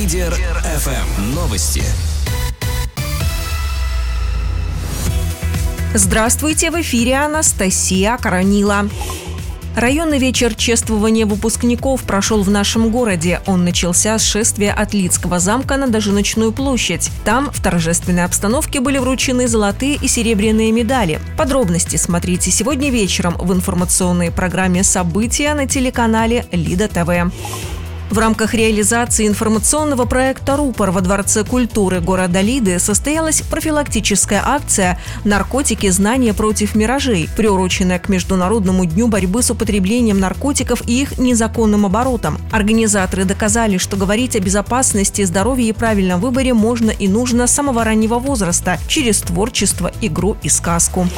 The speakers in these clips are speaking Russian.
Лидер ФМ. Новости. Здравствуйте, в эфире Анастасия Коронила. Районный вечер чествования выпускников прошел в нашем городе. Он начался с шествия от Лидского замка на Дожиночную площадь. Там в торжественной обстановке были вручены золотые и серебряные медали. Подробности смотрите сегодня вечером в информационной программе «События» на телеканале Лида ТВ. В рамках реализации информационного проекта «Рупор» во Дворце культуры города Лиды состоялась профилактическая акция «Наркотики. Знания против миражей», приуроченная к Международному дню борьбы с употреблением наркотиков и их незаконным оборотом. Организаторы доказали, что говорить о безопасности, здоровье и правильном выборе можно и нужно с самого раннего возраста через творчество, игру и сказку.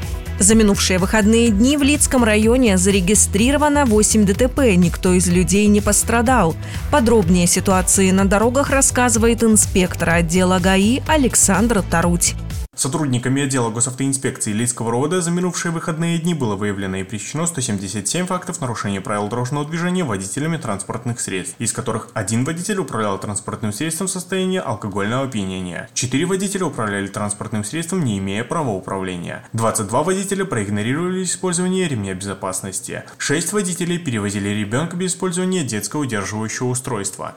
За минувшие выходные дни в Лидском районе зарегистрировано 8 ДТП, никто из людей не пострадал. Подробнее о ситуации на дорогах рассказывает инспектор отдела ГАИ Александр Таруть. Сотрудниками отдела госавтоинспекции Лидского РОВД за минувшие выходные дни было выявлено и пресечено 177 фактов нарушения правил дорожного движения водителями транспортных средств, из которых один водитель управлял транспортным средством в состоянии алкогольного опьянения, 4 водителя управляли транспортным средством, не имея права управления, 22 водителя проигнорировали использование ремня безопасности, 6 водителей перевозили ребенка без использования детского удерживающего устройства,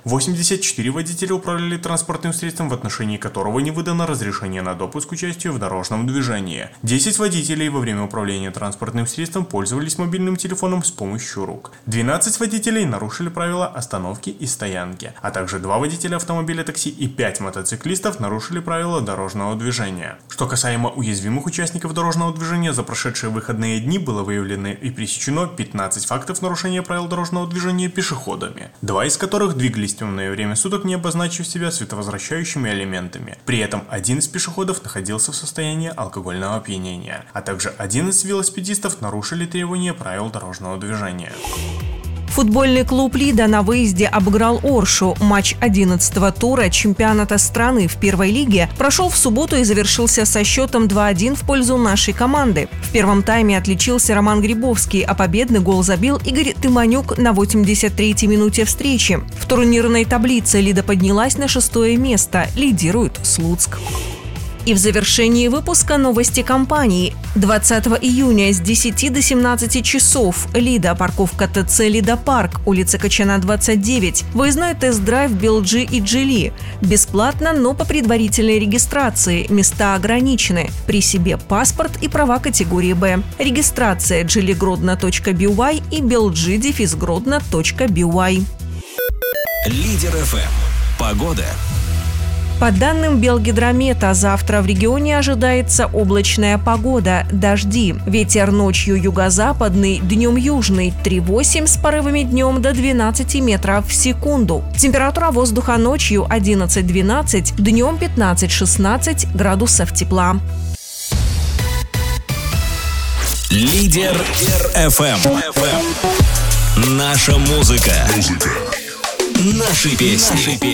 84 водителя управляли транспортным средством, в отношении которого не выдано разрешение на допуск участия в дорожном движении. 10 водителей во время управления транспортным средством пользовались мобильным телефоном с помощью рук. 12 водителей нарушили правила остановки и стоянки, а также 2 водителя автомобиля такси и 5 мотоциклистов нарушили правила дорожного движения. Что касаемо уязвимых участников дорожного движения, за прошедшие выходные дни было выявлено и пресечено 15 фактов нарушения правил дорожного движения пешеходами, 2 из которых двигались в темное время суток, не обозначив себя световозвращающими элементами. При этом один из пешеходов находился в состоянии алкогольного опьянения, а также 11 велосипедистов нарушили требования правил дорожного движения. Футбольный клуб «Лида» на выезде обыграл Оршу. Матч 11-го тура чемпионата страны в первой лиге прошел в субботу и завершился со счетом 2-1 в пользу нашей команды. В первом тайме отличился Роман Грибовский, а победный гол забил Игорь Тыманюк на 83-й минуте встречи. В турнирной таблице «Лида» поднялась на 6-е место, лидирует Слуцк. И в завершении выпуска новости компании. 20 июня с 10 до 17 часов Лида, парковка ТЦ «Лида Парк», улица Качана, 29. Выездной тест-драйв «Белджи» и «Джили». Бесплатно, но по предварительной регистрации. Места ограничены. При себе паспорт и права категории «Б». Регистрация jiligrodno.by и belgi-grodno.by. Лидер ФМ. Погода. По данным Белгидромета, завтра в регионе ожидается облачная погода, дожди. Ветер ночью юго-западный, днем южный 3,8 с порывами днем до 12 метров в секунду. Температура воздуха ночью 11-12, днем 15-16 градусов тепла. Лидер ФМ. Наша музыка. Наши песни.